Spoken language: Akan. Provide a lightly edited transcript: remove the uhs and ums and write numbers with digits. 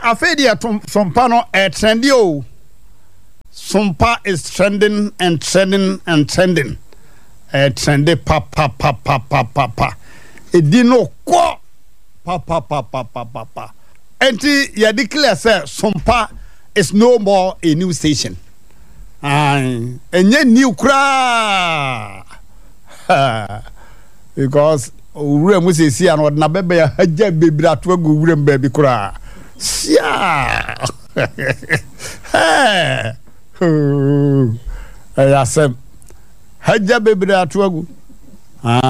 afedia sompa no trendy o. Sompa is trending and trending and trending. Trendy pa. Edino kwa pa. Enti ya declare say Sompa is no more a new station. Enye new kra. Because ure mu sesi an na bebe ya haja bebra to agu ure mbabi kra. Sia. Ayasem haja bebra to agu.